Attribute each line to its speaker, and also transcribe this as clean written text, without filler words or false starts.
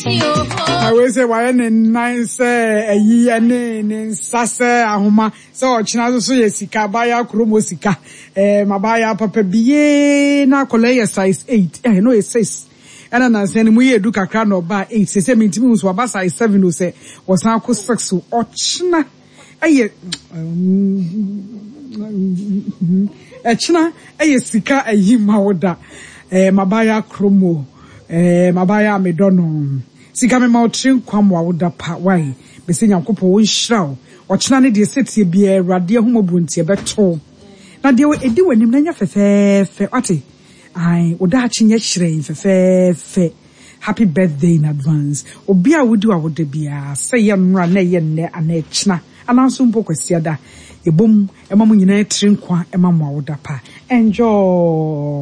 Speaker 1: I will say why nice ye and sase ahoma so china so yesika baya kromo sika mabaya papa biye na koleya size 8 I know it says and na say mu ye du kakra no ba 8 say me ntimi so ba size 7 no say was na ko 6 o china aye china aye sika ayi mawoda mabaya kromo mabaya medono sika me mautrin kwam wawoda pa wai be se nyankopɔ wo nhyiraw ɔkyena ne de setie bia awurade ahomobuntie beto na de edi wanim na nya fefefe ate ai oda achi nya hyerɛn fefefe happy birthday in advance obi a wodi wawoda bia sɛ ye mmra na ye nne ana kyena ananso mpo kwasiada ebom ema mo nyina trin kwa ema mo wawoda pa enjoy